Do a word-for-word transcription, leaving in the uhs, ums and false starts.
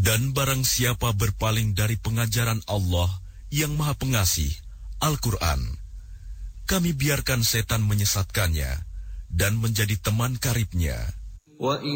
Dan barang siapa berpaling dari pengajaran Allah yang Maha Pengasih, Al-Quran, kami biarkan setan menyesatkannya dan menjadi teman karibnya.